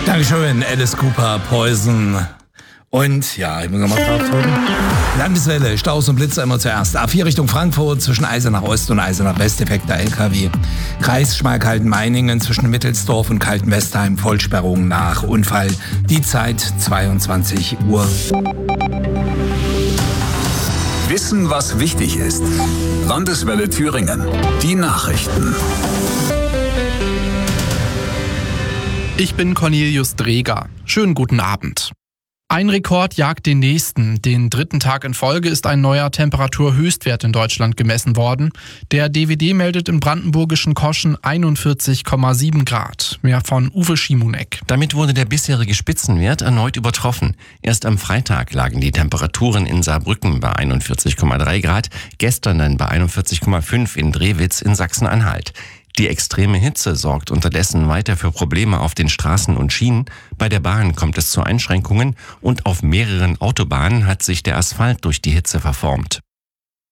Dankeschön, Alice Cooper, Poison. Und ja, ich muss nochmal drauf drücken. Landeswelle, Staus und Blitzer immer zuerst. A4 Richtung Frankfurt, zwischen Eisenach Ost und Eisenach West, defekter LKW. Kreis Schmalkalden-Meiningen zwischen Mittelsdorf und Kaltenwestheim, Vollsperrung nach Unfall. Die Zeit 22 Uhr. Wissen, was wichtig ist. Landeswelle Thüringen. Die Nachrichten. Ich bin Cornelius Dreger. Schönen guten Abend. Ein Rekord jagt den nächsten. Den dritten Tag in Folge ist ein neuer Temperaturhöchstwert in Deutschland gemessen worden. Der DWD meldet im brandenburgischen Koschen 41,7 Grad. Mehr von Uwe Schimonek. Damit wurde der bisherige Spitzenwert erneut übertroffen. Erst am Freitag lagen die Temperaturen in Saarbrücken bei 41,3 Grad, gestern dann bei 41,5 in Drewitz in Sachsen-Anhalt. Die extreme Hitze sorgt unterdessen weiter für Probleme auf den Straßen und Schienen. Bei der Bahn kommt es zu Einschränkungen und auf mehreren Autobahnen hat sich der Asphalt durch die Hitze verformt.